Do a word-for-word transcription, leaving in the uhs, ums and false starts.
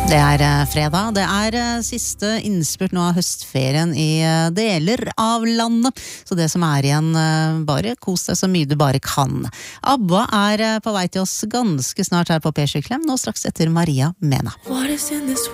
Det er eh, fredag, det er eh, siste innspurt nå av høstferien i eh, deler av landet, så det som er igjen, eh, bare kos deg så mye du bare kan. ABBA er eh, på vei til oss ganske snart her på P sju Klem, nå straks etter Maria Mena. What is in this